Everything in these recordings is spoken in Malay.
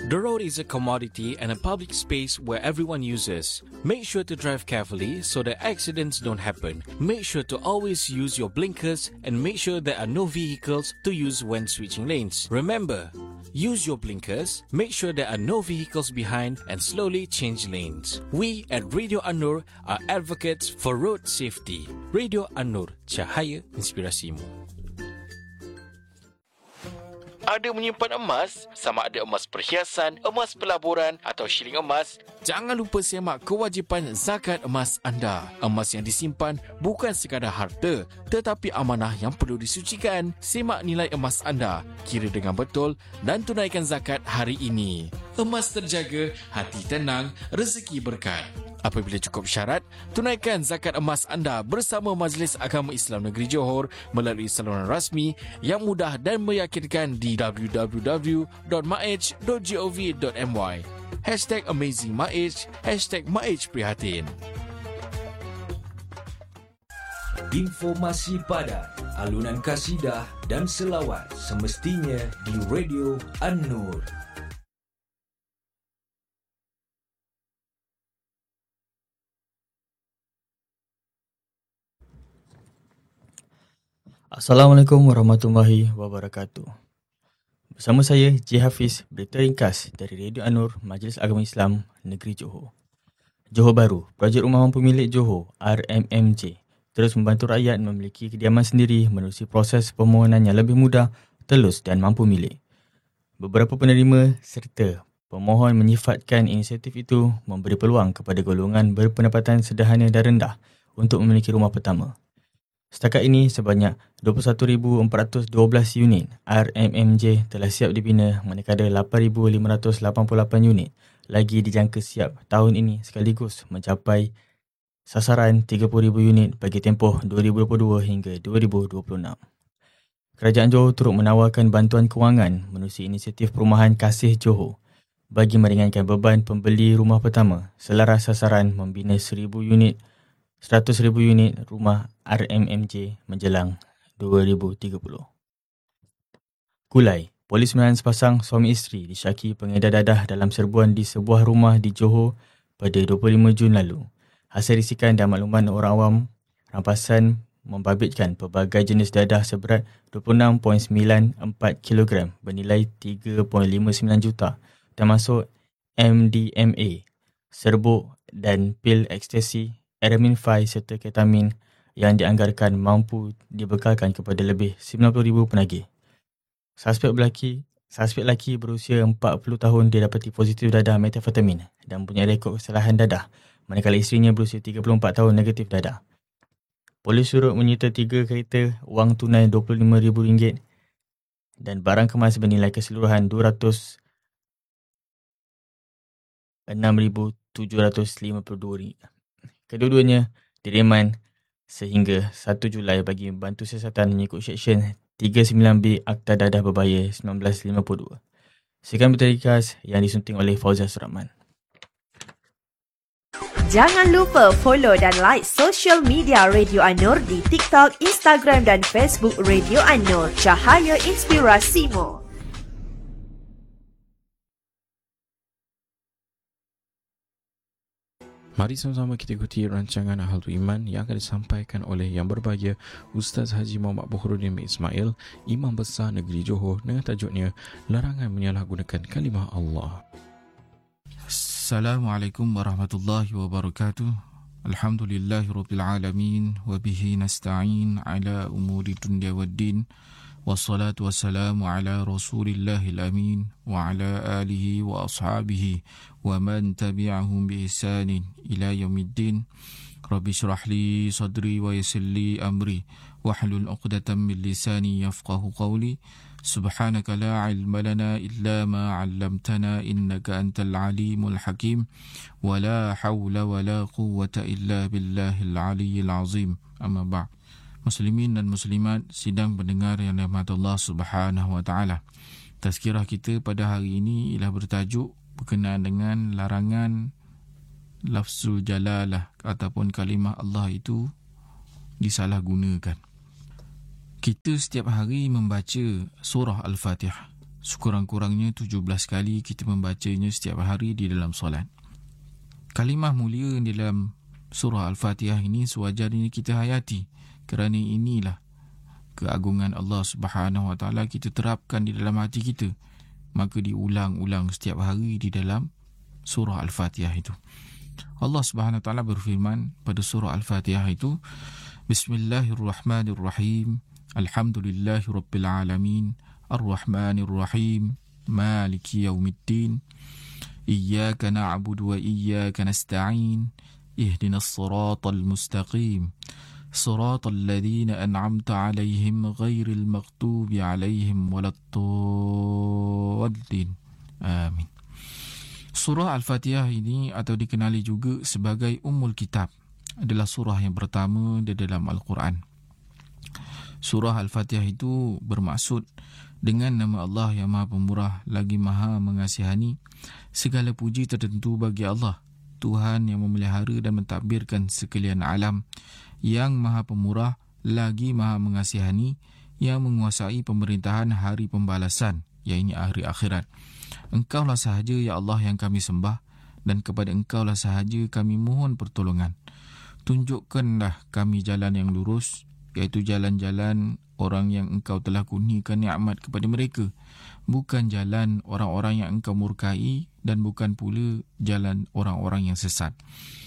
The road is a commodity and a public space where everyone uses. Make sure to drive carefully so that accidents don't happen. Make sure to always use your blinkers and make sure there are no vehicles to use when switching lanes. Remember, use your blinkers, make sure there are no vehicles behind and slowly change lanes. We at Radio An-Nur are advocates for road safety. Radio An-Nur, cahaya inspirasimu. Ada menyimpan emas? Sama ada emas perhiasan, emas pelaburan atau shilling emas? Jangan lupa semak kewajipan zakat emas anda. Emas yang disimpan bukan sekadar harta, tetapi amanah yang perlu disucikan. Semak nilai emas anda, kira dengan betul dan tunaikan zakat hari ini. Emas terjaga, hati tenang, rezeki berkat. Apabila cukup syarat, tunaikan zakat emas anda bersama Majlis Agama Islam Negeri Johor melalui saluran rasmi yang mudah dan meyakinkan di www.maij.gov.my. #AmazingMaij, #MaijPrihatin. Informasi padat, alunan kasidah dan selawat semestinya di Radio An-Nur. Assalamualaikum warahmatullahi wabarakatuh. Bersama saya, J. Hafiz, berita ringkas dari Radio An-Nur, Majlis Agama Islam Negeri Johor. Johor Bahru, projek rumah mampu milik Johor, RMMJ, terus membantu rakyat memiliki kediaman sendiri menerusi proses permohonan yang lebih mudah, telus dan mampu milik. Beberapa penerima serta pemohon menyifatkan inisiatif itu memberi peluang kepada golongan berpendapatan sederhana dan rendah untuk memiliki rumah pertama. Setakat ini, sebanyak 21,412 unit RMMJ telah siap dibina, manakala 8,588 unit lagi dijangka siap tahun ini sekaligus mencapai sasaran 30,000 unit bagi tempoh 2022 hingga 2026. Kerajaan Johor turut menawarkan bantuan kewangan menerusi inisiatif Perumahan Kasih Johor bagi meringankan beban pembeli rumah pertama selaras sasaran membina 100,000 unit rumah RMMJ menjelang 2030. Kulai, polis menahan sepasang suami isteri disyaki pengedar dadah dalam serbuan di sebuah rumah di Johor pada 25 Jun lalu. Hasil risikan dan makluman orang awam, rampasan membabitkan pelbagai jenis dadah seberat 26.94 kg bernilai 3.59 juta termasuk MDMA, serbuk dan pil ekstasi, Eramin-5 serta ketamin yang dianggarkan mampu dibekalkan kepada lebih 90,000 penagih. Suspek lelaki berusia 40 tahun didapati positif dadah metafetamin dan punya rekod kesalahan dadah, manakala isterinya berusia 34 tahun negatif dadah. Polis turut menyita 3 kereta wang tunai RM25,000 dan barang kemas bernilai keseluruhan RM206,752. Kedua-duanya direman sehingga 1 Julai bagi bantu siasatan mengikut Seksyen 39B Akta Dadah Berbahaya 1952. Sekian berita ringkas yang disunting oleh Fauzia Surahman. Jangan lupa follow dan like social media Radio An-Nur di TikTok, Instagram dan Facebook Radio An-Nur, cahaya inspirasimu. Mari sama-sama kita ikuti rancangan Ahlul Iman yang akan disampaikan oleh Yang Berbahagia Ustaz Haji Muhammad Bukhruddin bin Ismail, Imam Besar Negeri Johor, dengan tajuknya Larangan Menyalahgunakan Kalimah Allah. Assalamualaikum warahmatullahi wabarakatuh. Alhamdulillahirabbil alamin wa bihi nasta'in ala umuri dunya waddin. Wassalatu wassalamu ala rasulillahil amin wa ala alihi wa ashabihi wa man tabi'ahum bi ihsanin ila yaumiddin. Rabbi shrah li sadri wa yassir li amri wahlul 'uqdatam min lisani yafqahu qawli. Subhanaka la ilma lana illa ma 'allamtana innaka antal alimul hakim. Wa la hawla wa la quwwata illa billahil aliyyil azim. Amma ba'd. Muslimin dan muslimat sidang pendengar yang dirahmati Allah Subhanahu wa taala. Tazkirah kita pada hari ini ialah bertajuk berkenaan dengan larangan lafzul jalalah ataupun kalimah Allah itu disalahgunakan. Kita setiap hari membaca surah Al-Fatihah. sekurang-kurangnya 17 kali kita membacanya setiap hari di dalam solat. Kalimah mulia di dalam surah Al-Fatihah ini sewajarnya kita hayati, kerana inilah keagungan Allah Subhanahu Wa Taala kita terapkan di dalam hati kita. Maka diulang-ulang setiap hari di dalam surah Al-Fatihah itu. Allah Subhanahu Wa Taala berfirman pada surah Al-Fatihah itu, Bismillahirrahmanirrahim. Alhamdulillahirabbil alamin. Ar-Rahmanir-Rahim. Maliki yaumiddin. Iyyaka na'budu wa iyyaka nasta'in. Ihdinas siratal mustaqim. صراط الذين أنعمت عليهم غير المغضوب عليهم ولا الضالين. Amin. Surah Al-Fatihah ini atau dikenali juga sebagai Ummul Kitab adalah surah yang pertama di dalam Al-Quran. Surah Al-Fatihah itu bermaksud dengan nama Allah yang Maha Pemurah lagi Maha Mengasihani. Segala puji tertentu bagi Allah, Tuhan yang memelihara dan mentadbirkan sekalian alam, yang Maha Pemurah lagi Maha Mengasihani, yang menguasai pemerintahan hari pembalasan, iaitu hari akhirat. Engkaulah sahaja ya Allah yang kami sembah, dan kepada Engkaulah sahaja kami mohon pertolongan. Tunjukkanlah kami jalan yang lurus, iaitu jalan-jalan orang yang Engkau telah kurniakan nikmat kepada mereka, bukan jalan orang-orang yang Engkau murkai, dan bukan pula jalan orang-orang yang sesat.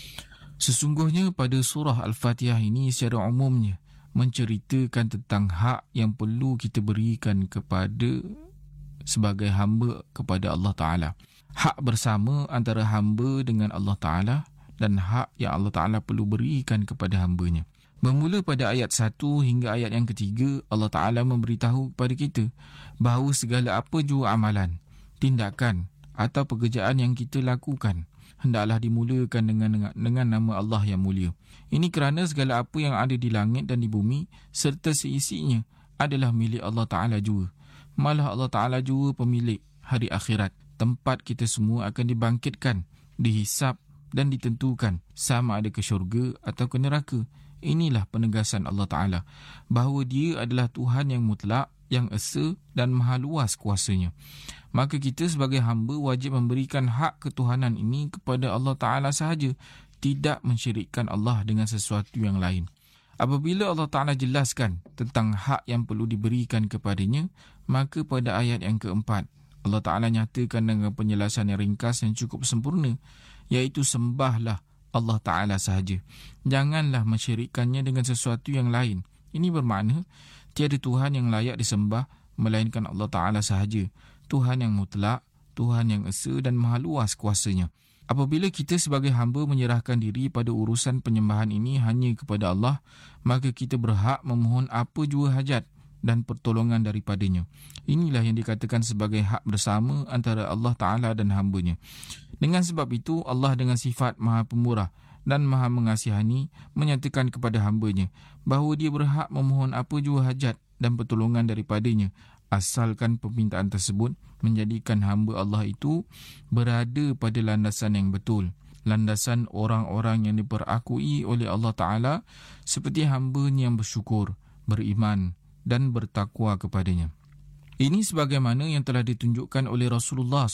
Sesungguhnya pada surah Al-Fatihah ini secara umumnya menceritakan tentang hak yang perlu kita berikan kepada sebagai hamba kepada Allah Ta'ala. Hak bersama antara hamba dengan Allah Ta'ala dan hak yang Allah Ta'ala perlu berikan kepada hambanya. Bermula pada ayat 1 hingga ayat yang ketiga, Allah Ta'ala memberitahu kepada kita bahawa segala apa jua amalan, tindakan atau pekerjaan yang kita lakukan hendaklah dimulakan dengan nama Allah yang mulia. Ini kerana segala apa yang ada di langit dan di bumi serta seisinya adalah milik Allah Ta'ala juga. Malah Allah Ta'ala juga pemilik hari akhirat, tempat kita semua akan dibangkitkan, dihisap dan ditentukan sama ada ke syurga atau ke neraka. Inilah penegasan Allah Ta'ala bahawa Dia adalah Tuhan yang mutlak, yang esa dan maha luas kuasanya. Maka kita sebagai hamba wajib memberikan hak ketuhanan ini kepada Allah Ta'ala sahaja, tidak mensyirikkan Allah dengan sesuatu yang lain. Apabila Allah Ta'ala jelaskan tentang hak yang perlu diberikan kepadanya, maka pada ayat yang keempat, Allah Ta'ala nyatakan dengan penjelasan yang ringkas yang cukup sempurna, iaitu sembahlah Allah Ta'ala sahaja. Janganlah mensyirikkannya dengan sesuatu yang lain. Ini bermakna tiada Tuhan yang layak disembah melainkan Allah Ta'ala sahaja. Tuhan yang mutlak, Tuhan yang esa dan maha luas kuasanya. Apabila kita sebagai hamba menyerahkan diri pada urusan penyembahan ini hanya kepada Allah, maka kita berhak memohon apa jua hajat dan pertolongan daripadanya. Inilah yang dikatakan sebagai hak bersama antara Allah Ta'ala dan hambanya. Dengan sebab itu, Allah dengan sifat Maha Pemurah dan Maha Mengasihani menyatakan kepada hambanya bahawa Dia berhak memohon apa jua hajat dan pertolongan daripadanya, asalkan permintaan tersebut menjadikan hamba Allah itu berada pada landasan yang betul, landasan orang-orang yang diperakui oleh Allah Ta'ala seperti hamba-Nya yang bersyukur, beriman dan bertakwa kepadanya. Ini sebagaimana yang telah ditunjukkan oleh Rasulullah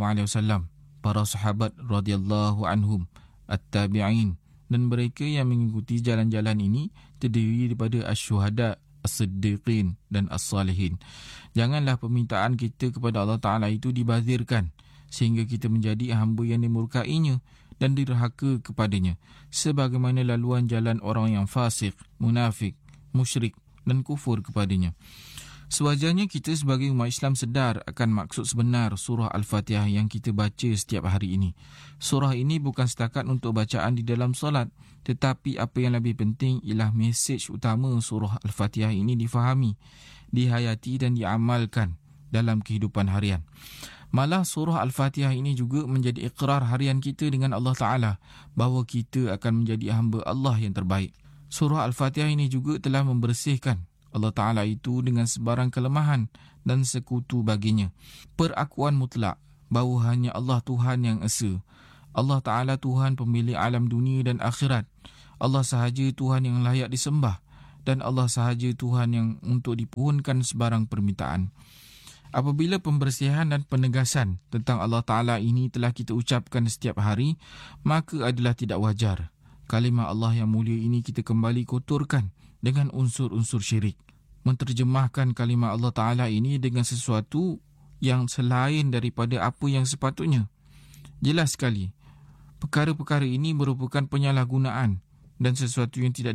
SAW, para sahabat radhiyallahu anhum, at-tabi'in, dan mereka yang mengikuti jalan-jalan ini terdiri daripada asy-syuhada, as-siddiqin dan as-salihin. Janganlah permintaan kita kepada Allah Ta'ala itu dibazirkan sehingga kita menjadi hamba yang dimurkainya dan dirhaka kepadanya, sebagaimana laluan jalan orang yang fasik, munafik, musyrik dan kufur kepadanya. Sewajarnya kita sebagai umat Islam sedar akan maksud sebenar surah Al-Fatihah yang kita baca setiap hari ini. Surah ini bukan setakat untuk bacaan di dalam solat, tetapi apa yang lebih penting ialah mesej utama surah Al-Fatihah ini difahami, dihayati dan diamalkan dalam kehidupan harian. Malah surah Al-Fatihah ini juga menjadi ikrar harian kita dengan Allah Ta'ala bahawa kita akan menjadi hamba Allah yang terbaik. Surah Al-Fatihah ini juga telah membersihkan Allah Ta'ala itu dengan sebarang kelemahan dan sekutu baginya. Perakuan mutlak bahawa hanya Allah Tuhan yang esa. Allah Ta'ala Tuhan pemilik alam dunia dan akhirat. Allah sahaja Tuhan yang layak disembah dan Allah sahaja Tuhan yang untuk dipohonkan sebarang permintaan. Apabila pembersihan dan penegasan tentang Allah Ta'ala ini telah kita ucapkan setiap hari, maka adalah tidak wajar kalimah Allah yang mulia ini kita kembali kotorkan dengan unsur-unsur syirik. Menterjemahkan kalimah Allah Ta'ala ini dengan sesuatu yang selain daripada apa yang sepatutnya. Jelas sekali, perkara-perkara ini merupakan penyalahgunaan dan sesuatu yang tidak